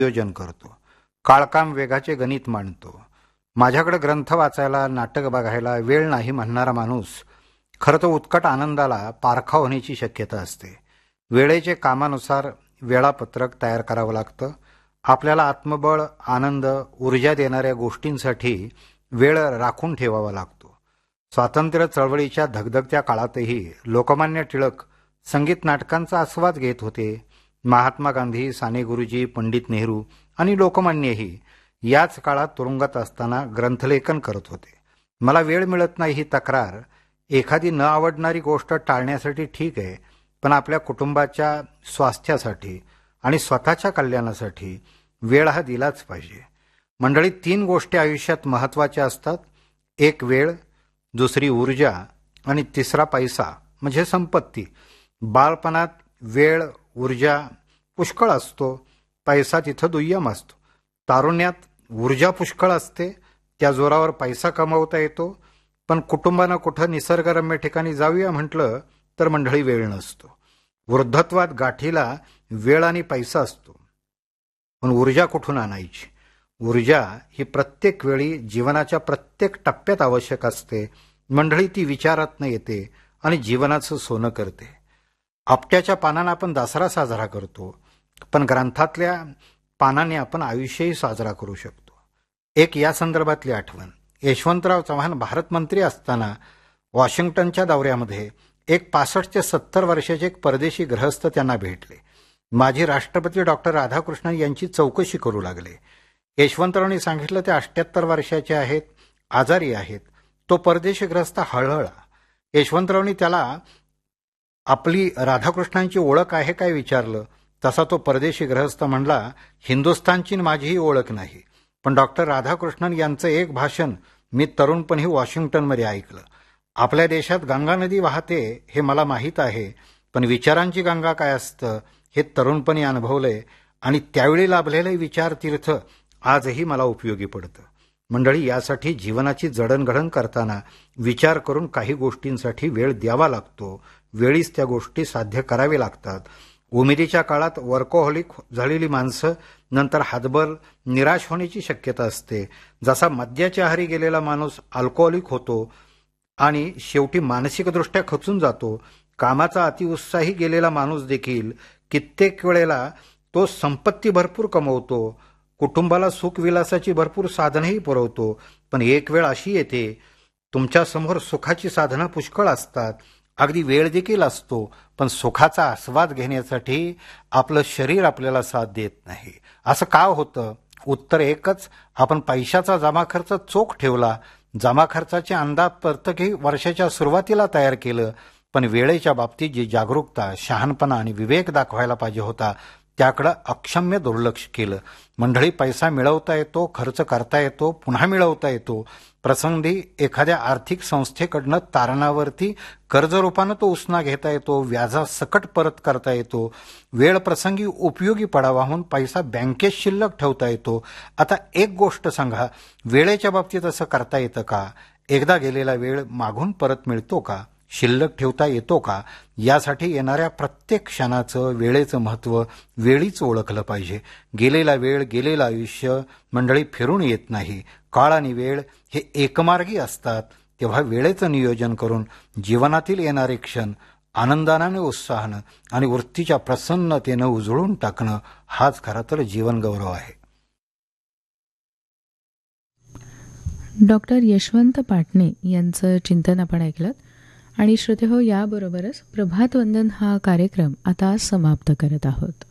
नियोजन करतो, काळकाम वेगाचे गणित मांडतो. माझ्याकडे ग्रंथ वाचायला, नाटक बघायला वेळ नाही म्हणणारा माणूस खरं तर उत्कट आनंदाला पारखा होण्याची शक्यता असते. वेळेचे कामानुसार वेळापत्रक तयार करावं लागतं. आपल्याला आत्मबळ, आनंद, ऊर्जा देणाऱ्या गोष्टींसाठी वेळ राखून ठेवावा लागतो. स्वातंत्र्य चळवळीच्या धगधगत्या काळातही लोकमान्य टिळक संगीत नाटकांचा आस्वाद घेत होते. महात्मा गांधी, साने गुरुजी, पंडित नेहरू आणि लोकमान्यही याच काळात तुरुंगात असताना ग्रंथलेखन करत होते. मला वेळ मिळत नाही ही तक्रार एखादी न आवडणारी गोष्ट टाळण्यासाठी ठीक आहे, पण आपल्या कुटुंबाच्या स्वास्थ्यासाठी आणि स्वतःच्या कल्याणासाठी वेळ हा दिलाच पाहिजे. मंडळी, 3 गोष्टी आयुष्यात महत्त्वाच्या असतात. एक वेळ, दुसरी ऊर्जा आणि तिसरा पैसा म्हणजे संपत्ती. बालपणात वेळ, ऊर्जा पुष्कळ असतो, पैसा तिथं दुय्यम असतो. तारुण्यात ऊर्जा पुष्कळ असते, त्या जोरावर पैसा कमवता येतो, पण कुटुंबानं कुठं निसर्गरम्य ठिकाणी जाऊया म्हटलं तर मंडळी वेळ नसतो. वृद्धत्वात गाठीला वेळ आणि पैसा असतो, पण ऊर्जा कुठून आणायची? ऊर्जा ही प्रत्येक वेळी जीवनाच्या प्रत्येक टप्प्यात आवश्यक असते. मंडळी, ती विचारातनं येते आणि जीवनाचं सोनं करते. आपट्याच्या पानानं आपण दसरा साजरा करतो, पण ग्रंथातल्या पानाने आपण आयुष्यही साजरा करू शकतो. एक या संदर्भातली आठवण. यशवंतराव चव्हाण भारत मंत्री असताना वॉशिंग्टनच्या दौऱ्यामध्ये एक 65 ते 70 वर्षाचे एक परदेशी गृहस्थ त्यांना भेटले. माजी राष्ट्रपती डॉक्टर राधाकृष्णन यांची चौकशी करू लागले. यशवंतरावांनी सांगितलं ते 78 वर्षाचे आहेत, आजारी आहेत. तो परदेशी गृहस्थ हळहळा. यशवंतरावांनी त्याला आपली राधाकृष्णांची ओळख आहे काय विचारलं. तसा तो परदेशी गृहस्थ म्हणला, हिंदुस्थानची माझीही ओळख नाही, पण डॉक्टर राधाकृष्णन यांचं एक भाषण मी तरुणपणी वॉशिंग्टनमध्ये ऐकलं. आपल्या देशात गंगा नदी वाहते हे मला माहीत आहे, पण विचारांची गंगा काय असतं हे तरुणपणी अनुभवलंय आणि त्यावेळी लाभलेलं विचारतीर्थ आजही मला उपयोगी पडतं. मंडळी, यासाठी जीवनाची जडणघडण करताना विचार करून काही गोष्टींसाठी वेळ द्यावा लागतो. वेळीच त्या गोष्टी साध्य करावे लागतात. उमेदीच्या काळात वर्कोहॉलिक झालेली माणसं नंतर हातभर निराश होण्याची शक्यता असते. जसा मद्याच्या आहारी गेलेला माणूस अल्कोहोलिक होतो आणि शेवटी मानसिकदृष्ट्या खचून जातो, कामाचा अतिउत्साही गेलेला माणूस देखील कित्येक वेळेला तो संपत्ती भरपूर कमवतो, कुटुंबाला सुखविलासाची भरपूर साधनही पुरवतो, पण एक वेळ अशी येते तुमच्यासमोर सुखाची साधनं पुष्कळ असतात, अगदी वेळ देखील असतो, पण सुखाचा आस्वाद घेण्यासाठी आपलं शरीर आपल्याला साथ देत नाही. असं का होतं? उत्तर एकच, आपण पैशाचा जमा खर्च चोख ठेवला. जमा खर्चाचे अंदाजपत्रकही वर्षाच्या सुरुवातीला तयार केलं, पण वेळेच्या बाबतीत जी जागरूकता, शहाणपणा आणि विवेक दाखवायला पाहिजे होता त्याकडं अक्षम्य दुर्लक्ष केलं. मंडळी, पैसा मिळवता येतो, खर्च करता येतो, पुन्हा मिळवता येतो. प्रसंगी एखाद्या आर्थिक संस्थेकडनं तारणावरती कर्जरूपानं तो उसना घेता येतो, व्याजासकट परत करता येतो. वेळ प्रसंगी उपयोगी पडावा म्हणून पैसा बँकेत शिल्लक ठेवता येतो. आता एक गोष्ट सांगा, वेळेच्या बाबतीत असं करता येतं का? एकदा गेलेला वेळ मागून परत मिळतो का? शिल्लक ठेवता येतो का? यासाठी येणाऱ्या प्रत्येक क्षणाचं, वेळेचं महत्त्व वेळीच ओळखलं पाहिजे. गेलेला वेळ, गेलेलं आयुष्य मंडळी फिरून येत नाही. काळ आणि वेळ हे एकमार्गी असतात. तेव्हा वेळेचं नियोजन करून जीवनातील येणारे क्षण आनंदाने, उत्साहानं आणि वृत्तीच्या प्रसन्नतेनं उजळून टाकणं हाच खरा तर जीवनगौरव आहे. डॉक्टर यशवंत पाटणे यांचं चिंतन आपण ऐकलं. आणि श्रोतेहो, याबरोबरच प्रभात वंदन हा कार्यक्रम आता समाप्त करत आहोत.